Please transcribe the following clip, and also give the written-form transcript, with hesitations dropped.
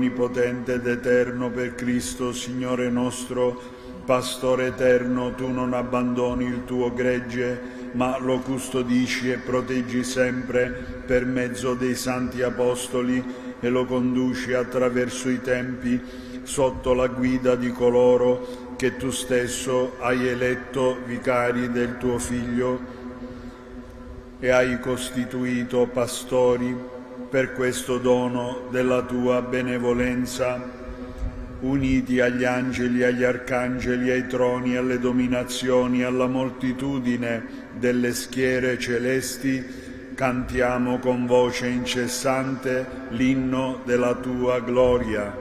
onnipotente ed eterno, per Cristo Signore nostro, Pastore eterno, tu non abbandoni il tuo gregge, ma lo custodisci e proteggi sempre per mezzo dei santi apostoli e lo conduci attraverso i tempi sotto la guida di coloro che tu stesso hai eletto vicari del tuo Figlio e hai costituito pastori per questo dono della tua benevolenza. Uniti agli angeli, agli arcangeli, ai troni, alle dominazioni, alla moltitudine delle schiere celesti, cantiamo con voce incessante l'inno della tua gloria.